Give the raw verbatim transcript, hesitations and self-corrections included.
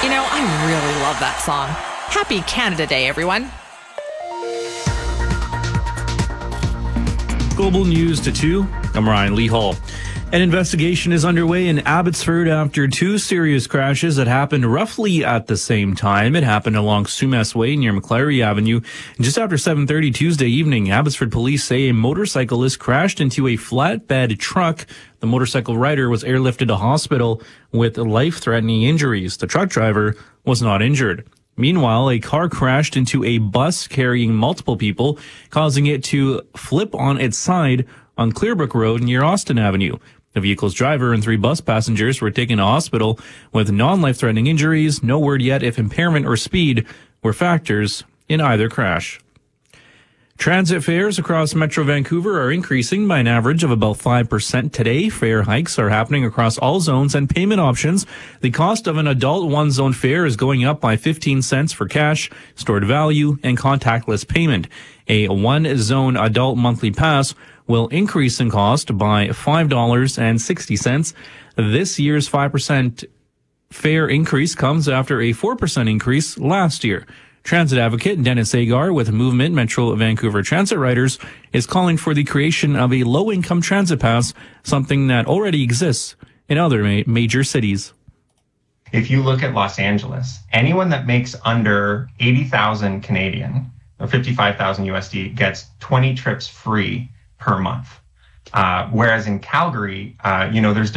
You know, I really love that song. Happy Canada Day, everyone. Global News to two. I'm Ryan Lee Hall. An investigation is underway in Abbotsford after two serious crashes that happened roughly at the same time. It happened along Sumas Way near Maclary Avenue. Just after seven thirty Tuesday evening, Abbotsford police say a motorcyclist crashed into a flatbed truck. The motorcycle rider was airlifted to hospital with life-threatening injuries. The truck driver was not injured. Meanwhile, a car crashed into a bus carrying multiple people, causing it to flip on its side on Clearbrook Road near Austin Avenue. The vehicle's driver and three bus passengers were taken to hospital with non-life-threatening injuries. No word yet if impairment or speed were factors in either crash. Transit fares across Metro Vancouver are increasing by an average of about five percent today. Fare hikes are happening across all zones and payment options. The cost of an adult one-zone fare is going up by fifteen cents for cash, stored value, and contactless payment. A one-zone adult monthly pass will increase in cost by five dollars and sixty cents. This year's five percent fare increase comes after a four percent increase last year. Transit advocate Dennis Agar with Movement Metro Vancouver Transit Riders is calling for the creation of a low-income transit pass, something that already exists in other ma- major cities. If you look at Los Angeles, anyone that makes under eighty thousand Canadian or fifty-five thousand U S D gets twenty trips free per month. Uh, whereas in Calgary, uh, you know, there's